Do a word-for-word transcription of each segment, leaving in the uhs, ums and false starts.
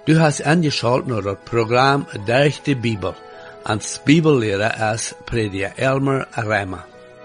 Du hast angeschaut naar het programma Durch de Bibel. Als Bibellehrer is prediker Elmer Rema.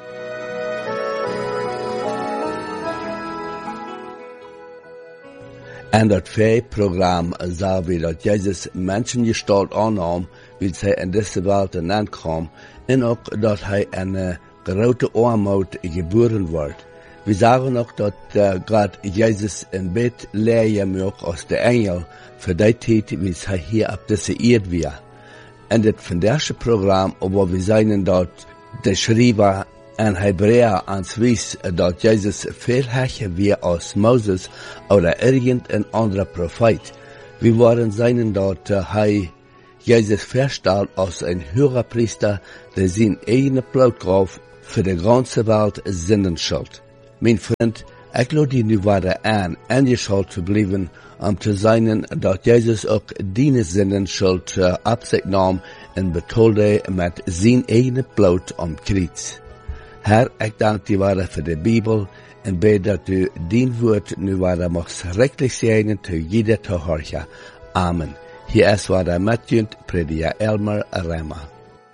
En dat vijf programma zagen we dat Jezus Menschengestalt aannam, wie hij in deze wereld in kwam, en ook dat hij in een grote armoede geboren wordt. We zagen ook dat uh, God Jezus in bed leien mocht als de engel, voor die tijd wie hij hier op deze aarde was. En dit vandaagse programma, waar we zijn dat de schrijver en Hebreeën ons wijst dat Jezus veel hecher was als Moses of irgendein andere profeet. We waren zijn dat uh, hij Jezus verstelt als een hoge priester, die zijn eigen bloed gaf voor de ganze wereld zinnen schuld. Mijn vriend, ik laat die nu worden aan en je schuld te blijven om te zijn dat Jezus ook die zinnen schuld uh, op zich nam en betaalde met zijn eigen bloed om kruis. Herr, ik dank die waarde voor de Bijbel en bid dat u dien woord nu waarde mag schrikkelijk zijn te jeder te horen. Amen. Hier is waarde met je prediker Elmer Rema.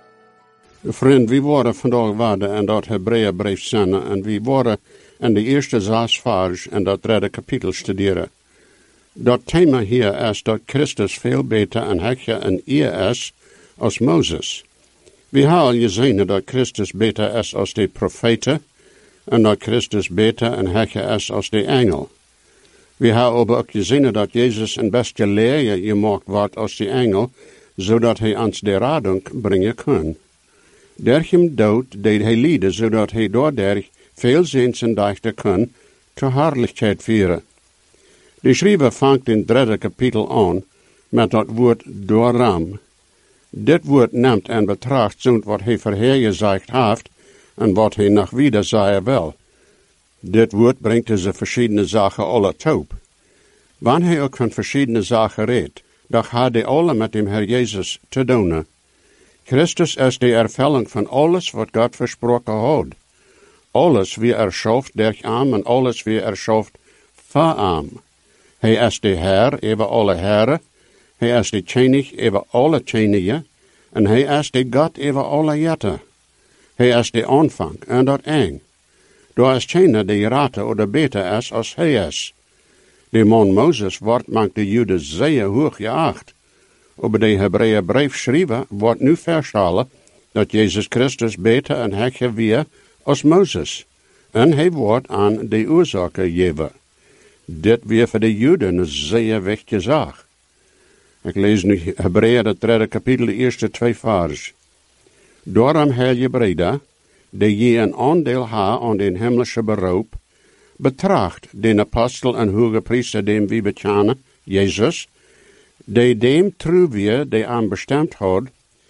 Vriend, we worden vandaag waarde en dat Hebreeënbrief zenden en we worden in de eerste zes vers en dat derde kapitel studeren. Dat thema hier is dat Christus veel beter en hechter en eer is als Mozes. We hebben al gezien dat Christus beter is als de profeten en dat Christus beter en hechter is als de engel. We hebben ook gezien dat Jezus een beste leer gemaakt wordt als de engel, zodat hij ons de radung brengen kan. Durch hem dood deed hij lijden, zodat hij doordat veel zins en dichter kan, te herrlichheid vieren. De schrijver vangt in het derde kapitel aan met dat woord dooram. Dit woord neemt en betracht zo'n wat hij voorhergezegd heeft en wat hij nog wieder zeggen wil. Dit woord brengt deze verschillende zaken alle top. Wanneer hij ook van verschillende zaken redt, dan gaat hij alle met dem Herr Jezus te doen. Christus is de ervulling van alles wat God versproken had. Alles wie er schooft durch hem en alles wie er schooft voor hem. Hij is de Heer over alle heren. Hij is de König over alle Könige. En hij is de God over alle jetten. Hij is de aanvang en dat eind. Daar is geen die rater oder beter is als hij is. De man Mozes wordt mank de Joden zeer hoog geacht. Over de Hebreeënbrief schrijven wordt nu verstellen dat Jezus Christus beter en hechter weer als Mozes. En hij wordt aan de oorzaken gegeven. Dit weer voor de Joden een zeer wichtige zaak. Ik lees nu Hebreeën, het derde kapitel, de eerste twee vers. Daarom heil je breda, die je een aandeel ha aan den hemelse beroep, betracht den apostel en hoge priester dem wie bekennen, Jezus, die dem trouw weer, die aan bestemd had,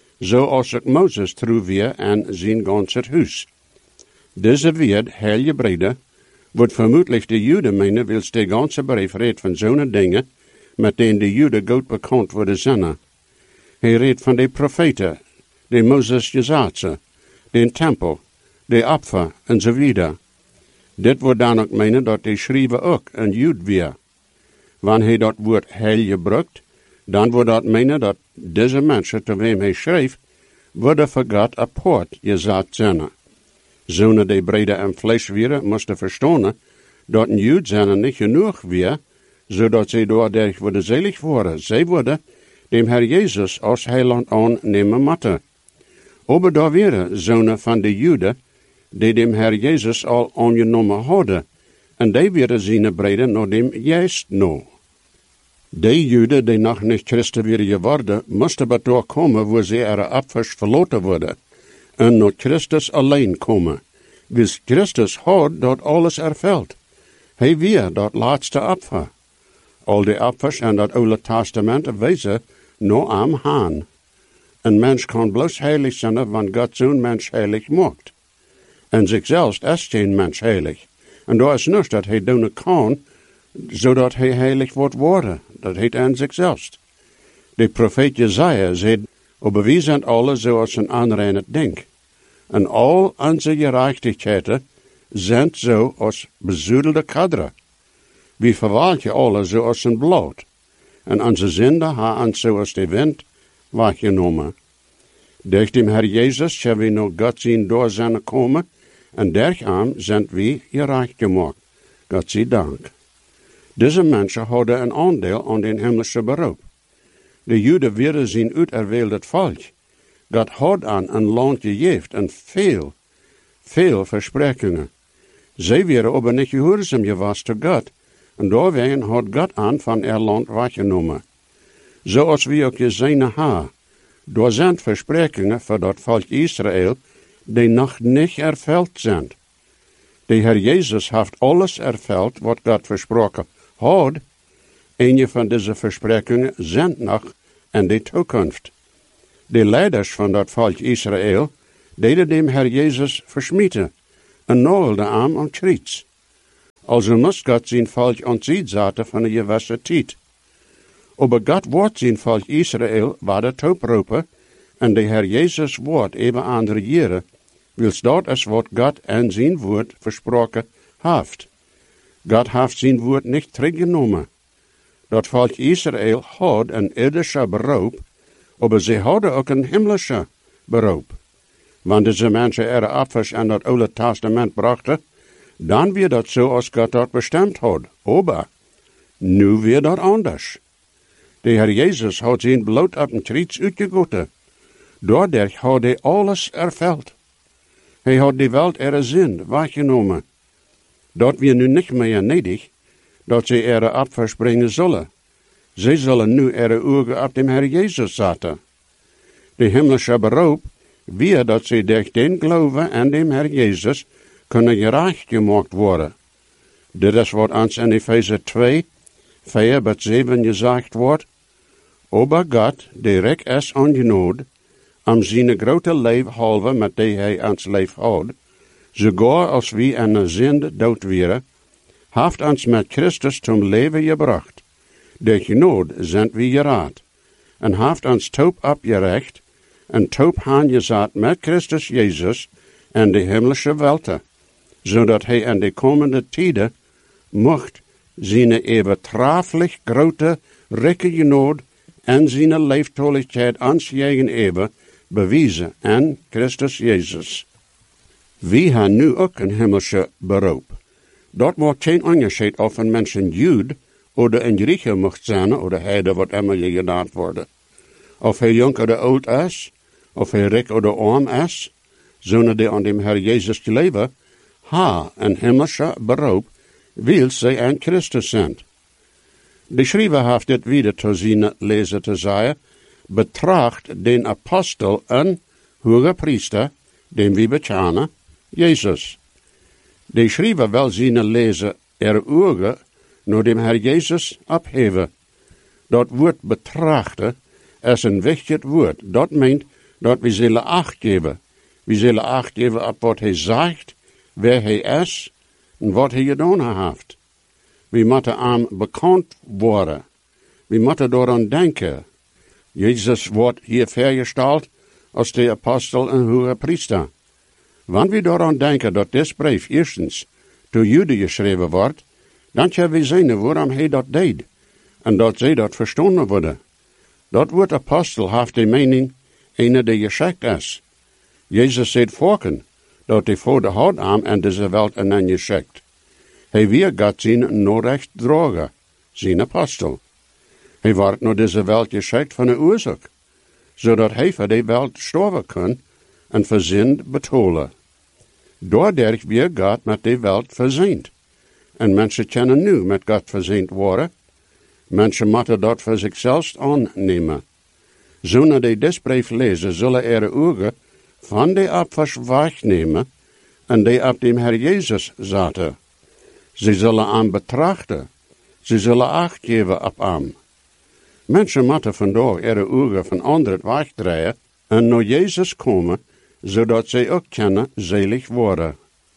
zoals ook Mozes trouw weer en zijn ganse huis. Deze weer, heil je breda, wordt vermoedelijk de Joden meenen, wils de ganse brief redt van zo'n dingen, met denen de Joden goed bekend worden zijn. Hij redt van de profeten, de Mozes gezegd, de tempel, de opfer enzovoort. Dit wordt dan ook meenen dat de schrijver ook een Jood weer. Wanneer hij dat woord heil gebruikt, dan wordt dat meenen dat deze mensen, te wem hij schreef, worden voor God apart gezet zijn. Zonen die brede en vlees weer moesten verstaan dat een Jood zijn niet genoeg weer, zodat zij doordat worden zelig worden. Zij worden dem Herr Jezus als heiland aannemen moeten. Aber daar weer zonen van de Joden, die dem Herr Jezus al aangenomen hadden, en die weer zijn brede naar dem juist no. Die Joden die nog niet Christen weer geworden, moesten maar doorkomen waar ze er afvers verloten worden, en naar Christus alleen komen. Wils Christus had dat alles ervuld. Hij weer dat laatste opfer. Al die opfers en dat Oude Testament wijzen naar hem aan. Een mens kan bloos heilig zijn, want God zo'n mens heilig maakt. En zichzelf is geen mens heilig. En daar is niets dat hij doen kan, zodat hij heilig wordt worden. Dat heet aan zichzelf. De profeet Jesaja zei, aber wij zijn alle zoals een aanreinend denk. En al onze gerechtigheden zijn zo als bezoedelde kaderen. Wie verwaalt je alle zoals een bloed. en onze zonde ha ons zoals de wind weggenomen. Durch dem Herr Jesus hebben we nog God zien door zijn komen, en dergam zijn we gerecht gemaakt. God zij dank. Deze mensen hadden een aandeel aan den hemelse beroep. De Joden werden zijn uiterwählte volk. God had aan een land gegeven en veel, veel versprekkingen. Zij werden aber niet gehoorzaam geweest tot God, en daarwegen had God aan van er land weggenomen. Zoals we ook gezien hebben, door zijn versprekkingen voor dat volk Israël, die nog niet ervuld zijn. De Heer Jezus heeft alles ervuld wat God versproken had. Een van deze versprekkingen zijn nog in de toekomst. De leiders van dat volk Israël deden dem Heer Jezus versmieten en nagelden aan aan kriets. Also moest God zijn volk ontzien zetten van een gewisse tijd. Aber God wordt zijn volk Israël waar de toeproepen en de Heer Jezus wordt even aan de jaren, wils dat is wat God en zijn woord versproken heeft. God heeft zijn woord niet teruggenomen. Dat volk Israël had een irdische beroep, maar ze hadden ook een hemelse beroep. Want deze mensen ihre Opfers aan dat Oude Testament brachten, dan weer dat zo als God dat bestemd had. Aber nu weer dat anders. De Heer Jezus had zijn bloed op een kriets uitgegoten. Doordat had hij alles ervuld. Hij had de welt ihre zin weggenomen. Dat we nu niet meer nodig, dat ze ihre Opfers brengen zullen. Zij zullen nu ihre ogen op dem Heer Jezus zetten. De hemelse beroep, weer dat ze durch den geloven aan dem Heer Jezus kunnen gerecht gemaakt worden. Dit is wat ons in Efeze twee, vier tot zeven gezegd wordt. Aber God, die rijk is aan genade, om zijn grote leef halve met die hij ons leef houdt, sogar als wie aan de zonde dood waren, heeft ons met Christus zum leven gebracht. Door genade zijn we gered, en heeft ons toop opgerecht, en toop aangezet met Christus Jezus en de hemelse welte, zodat hij in de komende tijden mocht zijn even traflich grote, rijke genade en zijn leeftoligheid ons eigen even bewijzen en Christus Jezus. We hebben nu ook een hemelse beroep. Dat maakt geen onderscheid of een mens een Jood of een Grieche mocht zijn, of heide wat immer je genaamd worden. Of hij jong of oud is, of hij rijk of arm is, zonder die aan dem Heer Jezus te leven, ha een hemelse beroep, wil zij aan Christus zijn. De schrijver heeft dit wieder te zien lezen te zeggen, betracht den Apostel en hoge priester, den we bekennen, Jezus. De schrijver wil zien lezen er ogen naar dem Heer Jezus opheven. Dat woord betrachten is een wichtig woord. Dat meent dat we zullen acht geven. We zullen acht geven op wat hij zegt, wer hij is en wat hij gedaan heeft. We moeten aan bekend worden. We moeten daaraan denken. Jezus wordt hier vergesteld als de apostel en hoge priester. Wanneer we daaraan denken dat dit brief eerstens door Joden geschreven wordt, dan kunnen we zien waarom hij dat deed, en dat zij dat verstaan worden. Dat woord apostel heeft de mening ene die geschikt is. Jezus zei voorken dat hij voor de houdarm en deze welt en een geschikt. Hij weer God zijn noodrecht dragen, zijn apostel. Hij wordt naar deze welt geschikt van een oorzaak, zodat hij voor de welt sterven kan en verzind betolen. Doordat weer God met de welt verzint. En mensen kunnen nu met God verzint worden. Mensen moeten dat voor zichzelf aannemen. Zonder die dit brief lezen, zullen er ogen van de Opfers wegnemen en die op dem Heer Jezus zetten. Ze zullen aan betrachten. Ze zullen acht geven op hem. Mensen moeten vandaag ihre ogen van anderen wegdraaien en naar Jezus komen, zodat zij ook kunnen zelig worden.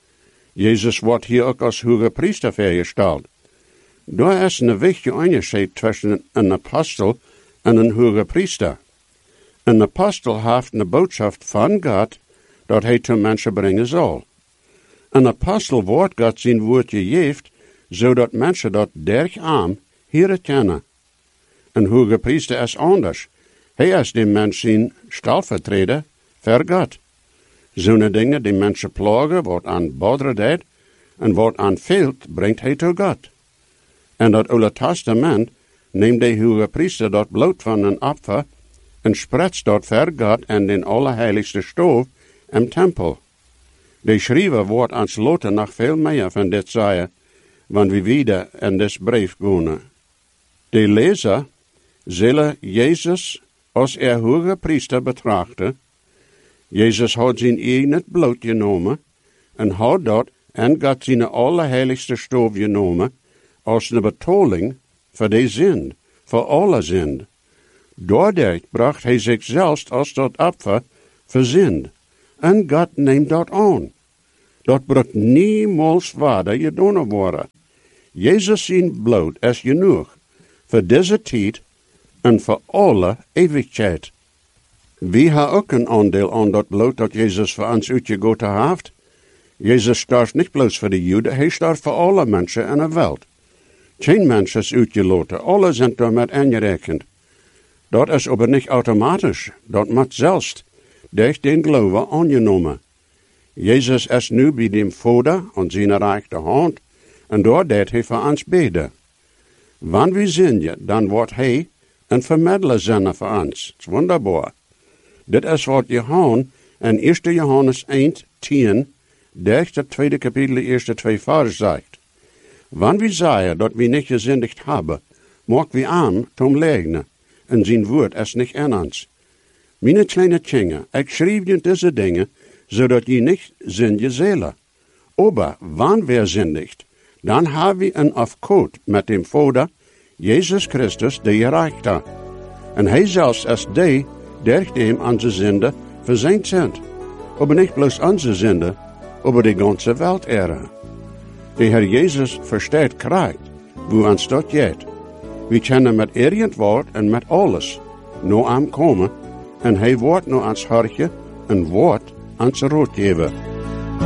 Jezus wordt hier ook als hoge priester vergesteld. Daar is een wichtige onderscheid tussen een apostel en een hoge priester. Een apostel heeft een boodschap van God dat hij te mensen brengen zal. Een apostel wordt God zijn woord gegeven, zodat mensen dat derg aan hier kennen. Een hoge priester is anders. Hij is de mens zijn stalvertreder voor God. Zo'n dingen die mensen plagen, wordt aan bodre deed, en wordt aan veelt, brengt hij tot God. En dat Oude Testament neemt de hoge priester dat bloed van een opfer en spretst dat voor God en den allerheiligste stoof im tempel. De schrijver wordt ans loten nog veel meer van dit zeggen, wanneer we wieder in dit brief gaan. De lezer zullen Jezus als er hoge priester betrachten. Jezus had zijn eigen bloed genomen en had dat en God zijn allerheiligste stoof genomen als een betaling voor de zin, voor alle zin. Doordat bracht hij zichzelf als dat opfer voor zin. En God neemt dat aan. Dat wordt niemals waarder gedaan worden. Jezus zijn bloed is genoeg voor deze tijd en voor alle eeuwigheid. We hebben ook een aandeel aan dat bloed dat Jezus voor ons uitgegoten heeft. Jezus starft niet bloos voor de Joden, hij starft voor alle mensen in de wereld. Geen mens is uitgelaten, alle zijn daarmee aangerekend. Dat is aber niet automatisch, dat moet zelfs durch den Glauben aangenomen. Jezus is nu bij dem Vader aan zijn rechterhand en daar deed hij voor ons beden. Wanneer we zingen, dan wordt hij een vermiddelaar zijn voor ons. Het is wonderbaar. Dit is wat Johannes in eerste Johannes één, tien, durch het tweede kapitel, eerste twee vers zegt. Wanneer we zeggen dat we niet gezindigd hebben, mag we aan tom leugnen, en zijn woord is niet in ons. Mijn kleine kinderen, ik schrijf je deze dingen, zodat je niet zinde zullen. Aber wanneer we zindigt, dan hebben we een afkoot met dem Vader, Jezus Christus, de gerechte. En hij zelfs is die, durch dem onze zinde verzeind zijn. Aber niet bloos onze zinde, aber de ganze Welt ere. De Heer Jezus verstaat krijgt, wo ons dat jet. We kunnen met irgend woord en met alles naar hem komen, en hij wordt naar ons hartje een woord ans rood geven.